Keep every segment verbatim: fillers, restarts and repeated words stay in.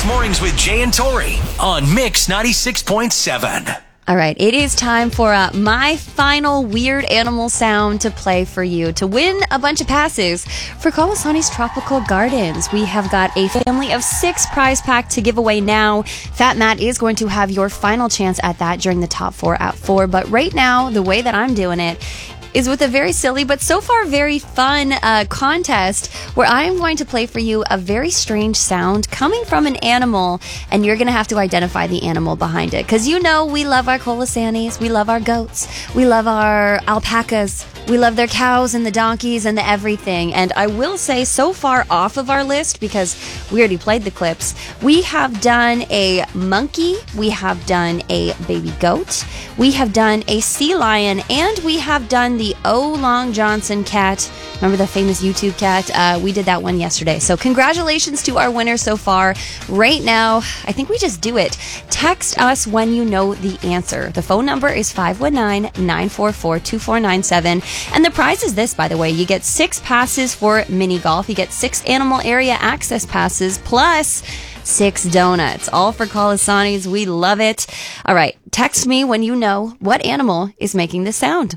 Weekday mornings with Jay and Tori on Mix ninety-six point seven. All right, it is time for uh, my final weird animal sound to play for you to win a bunch of passes for Colasani's Tropical Gardens. We have got a family of six prize pack to give away now. Fat Matt is going to have your final chance at that during the top four at four. But right now, the way that I'm doing it is with a very silly but so far very fun uh, contest where I am going to play for you a very strange sound coming from an animal, and you're going to have to identify the animal behind it. Because you know we love our Colasanis, we love our goats, we love our alpacas, we love their cows and the donkeys and the everything. And I will say, so far off of our list, because we already played the clips, we have done a monkey, we have done a baby goat, we have done a sea lion, and we have done the O. Long Johnson cat. Remember the famous YouTube cat? Uh, we did that one yesterday. So congratulations to our winner so far. Right now, I think we just do it. Text us when you know the answer. The phone number is five one nine, nine four four, two four nine seven. And the prize is this, by the way. You get six passes for mini golf. You get six animal area access passes plus six donuts. All for Colasani's. We love it. All right. Text me when you know what animal is making this sound.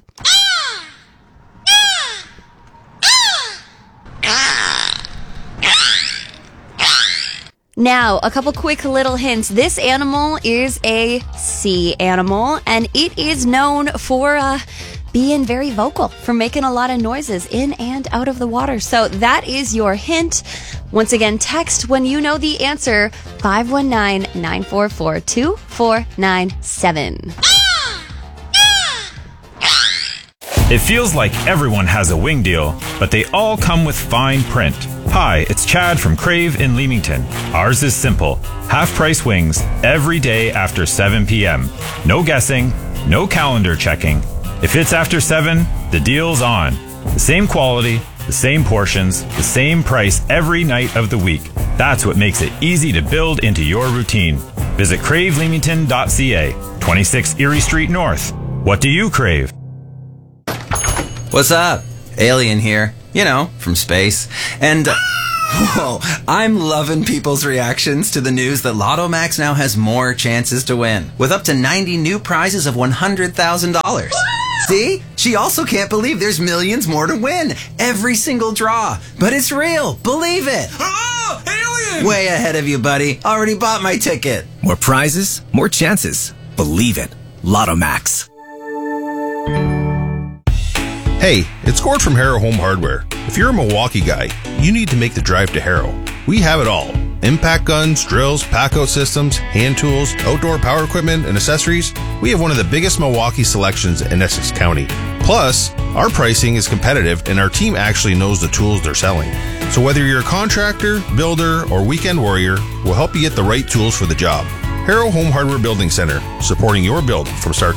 Now, a couple quick little hints. This animal is a sea animal, and it is known for uh, being very vocal, for making a lot of noises in and out of the water. So that is your hint. Once again, text when you know the answer, five one nine, nine four four, two four nine seven. It feels like everyone has a wing deal, but they all come with fine print. Hi, it's Chad from Crave in Leamington. Ours is simple. Half-price wings every day after seven p.m. No guessing, no calendar checking. If it's after seven, the deal's on. The same quality, the same portions, the same price every night of the week. That's what makes it easy to build into your routine. Visit crave leamington dot c a, twenty-six Erie Street North. What do you crave? What's up? Alien here. You know, from space. And, uh, whoa, I'm loving people's reactions to the news that Lotto Max now has more chances to win, with up to ninety new prizes of one hundred thousand dollars. See? She also can't believe there's millions more to win. Every single draw. But it's real. Believe it. Oh, alien! Way ahead of you, buddy. Already bought my ticket. More prizes, more chances. Believe it. Lotto Max. Hey, it's Gord from Harrow Home Hardware. If you're a Milwaukee guy, you need to make the drive to Harrow. We have it all. Impact guns, drills, pack-out systems, hand tools, outdoor power equipment, and accessories. We have one of the biggest Milwaukee selections in Essex County. Plus, our pricing is competitive and our team actually knows the tools they're selling. So whether you're a contractor, builder, or weekend warrior, we'll help you get the right tools for the job. Harrow Home Hardware Building Center, supporting your build from start to